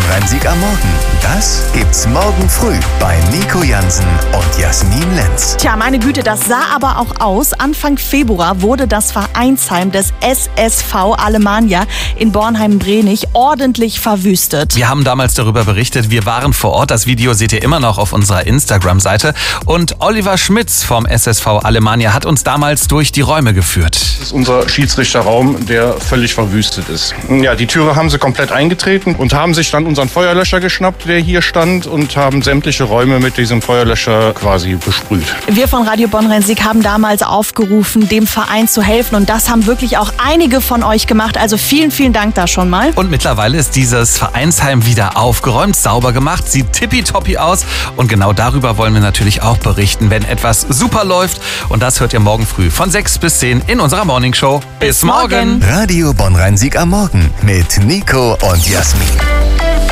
Bonn-Rhein-Sieg am Morgen. Das gibt's morgen früh bei Nico Jansen und Jasmin Lenz. Tja, meine Güte, das sah aber auch aus. Anfang Februar wurde das Vereinsheim des SSV Alemannia in Bornheim-Brenig ordentlich verwüstet. Wir haben damals darüber berichtet, wir waren vor Ort. Das Video seht ihr immer noch auf unserer Instagram-Seite. Und Oliver Schmitz vom SSV Alemannia hat uns damals durch die Räume geführt. Das ist unser Schiedsrichterraum, der völlig verwüstet ist. Ja, die Türe haben sie komplett eingetreten und haben sich dann unseren Feuerlöscher geschnappt, der hier stand, und haben sämtliche Räume mit diesem Feuerlöscher quasi besprüht. Wir von Radio Bonn-Rhein-Sieg haben damals aufgerufen, dem Verein zu helfen, und das haben wirklich auch einige von euch gemacht. Also vielen, vielen Dank da schon mal. Und mittlerweile ist dieses Vereinsheim wieder aufgeräumt, sauber gemacht, sieht tippitoppi aus. Und genau darüber wollen wir natürlich auch berichten, wenn etwas super läuft. Und das hört ihr morgen früh von 6 bis 10 in unserer Morningshow. Bis morgen! Radio Bonn-Rhein-Sieg am Morgen mit Nico und Jasmin.